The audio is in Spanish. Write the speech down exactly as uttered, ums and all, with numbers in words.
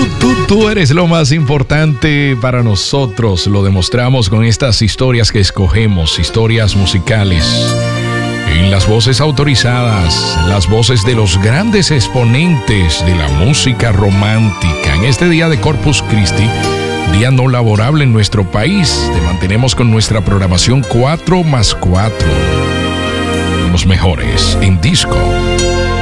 tú, tú, tú eres lo más importante para nosotros. Lo demostramos con estas historias que escogemos, historias musicales. En las voces autorizadas, las voces de los grandes exponentes de la música romántica. En este día de Corpus Christi, día no laborable en nuestro país, te mantenemos con nuestra programación cuatro más cuatro. Los mejores en disco.